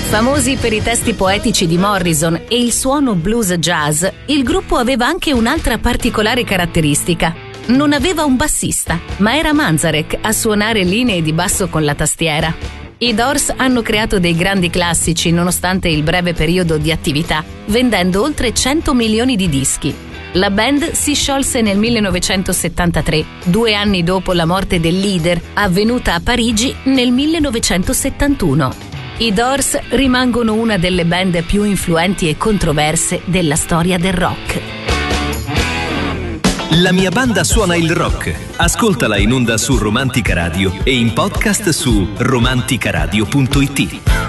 Famosi per i testi poetici di Morrison e il suono blues jazz, il gruppo aveva anche un'altra particolare caratteristica. Non aveva un bassista, ma era Manzarek a suonare linee di basso con la tastiera. I Doors hanno creato dei grandi classici nonostante il breve periodo di attività, vendendo oltre 100 milioni di dischi. La band si sciolse nel 1973, 2 anni dopo la morte del leader, avvenuta a Parigi nel 1971. I Doors rimangono una delle band più influenti e controverse della storia del rock. La mia banda suona il rock. Ascoltala in onda su Romantica Radio e in podcast su romanticaradio.it.